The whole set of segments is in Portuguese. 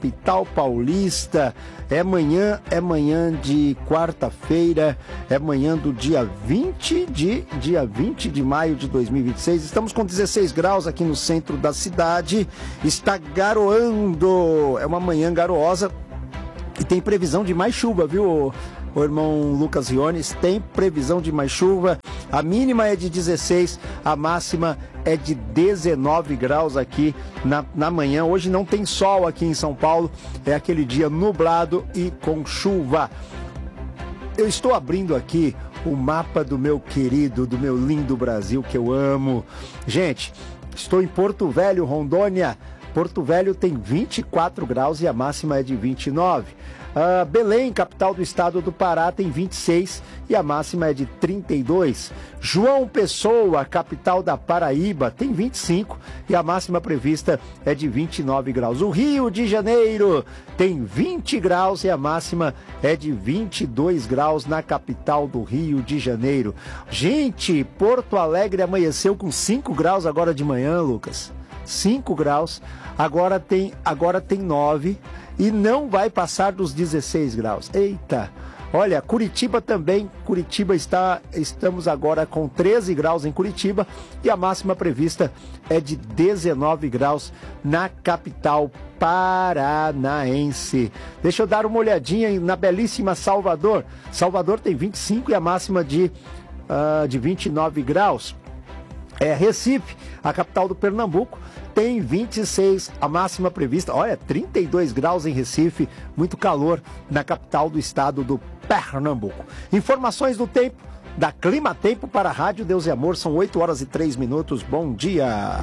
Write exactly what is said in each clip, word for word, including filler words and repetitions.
capital paulista. É manhã, é manhã de quarta-feira, é manhã do dia vinte de, dia vinte de maio de dois mil e vinte e seis. Estamos com dezesseis graus aqui no centro da cidade. Está garoando. É uma manhã garosa e tem previsão de mais chuva, viu, o irmão Lucas Riones? Tem previsão de mais chuva. A mínima é de dezesseis, a máxima é de dezenove graus aqui na, na manhã. Hoje não tem sol aqui em São Paulo, é aquele dia nublado e com chuva. Eu estou abrindo aqui o mapa do meu querido, do meu lindo Brasil que eu amo. Gente, estou em Porto Velho, Rondônia. Porto Velho tem vinte e quatro graus e a máxima é de vinte e nove. Uh, Belém, capital do estado do Pará, tem vinte e seis e a máxima é de trinta e dois. João Pessoa, capital da Paraíba, tem vinte e cinco e a máxima prevista é de vinte e nove graus. O Rio de Janeiro tem vinte graus e a máxima é de vinte e dois graus na capital do Rio de Janeiro. Gente, Porto Alegre amanheceu com cinco graus agora de manhã, Lucas. cinco graus, agora tem, agora tem nove e não vai passar dos dezesseis graus. Eita! Olha, Curitiba também, Curitiba está, estamos agora com treze graus em Curitiba e a máxima prevista é de dezenove graus na capital paranaense. Deixa eu dar uma olhadinha na belíssima Salvador. Salvador tem vinte e cinco e a máxima de, uh, de vinte e nove graus. É, Recife, a capital do Pernambuco, tem vinte e seis, a máxima prevista, olha, trinta e dois graus em Recife, muito calor na capital do estado do Pernambuco. Informações do tempo, da Clima Tempo para a Rádio Deus e Amor, são oito horas e três minutos, bom dia!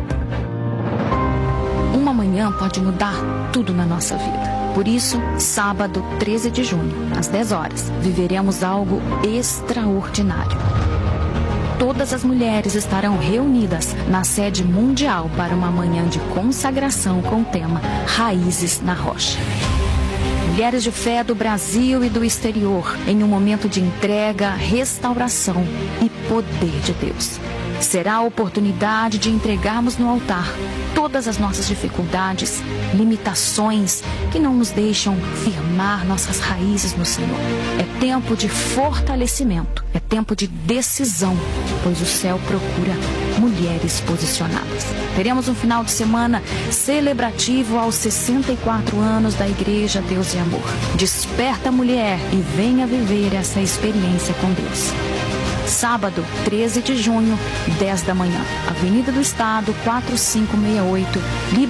Uma manhã pode mudar tudo na nossa vida. Por isso, sábado, treze de junho, às dez horas, viveremos algo extraordinário. Todas as mulheres estarão reunidas na sede mundial para uma manhã de consagração com o tema Raízes na Rocha. Mulheres de fé do Brasil e do exterior, em um momento de entrega, restauração e poder de Deus. Será a oportunidade de entregarmos no altar todas as nossas dificuldades, limitações que não nos deixam firmar nossas raízes no Senhor. É tempo de fortalecimento, é tempo de decisão, pois o céu procura mulheres posicionadas. Teremos um final de semana celebrativo aos sessenta e quatro anos da Igreja Deus e Amor. Desperta, mulher, e venha viver essa experiência com Deus. Sábado, treze de junho, dez da manhã. Avenida do Estado, quatro cinco seis oito,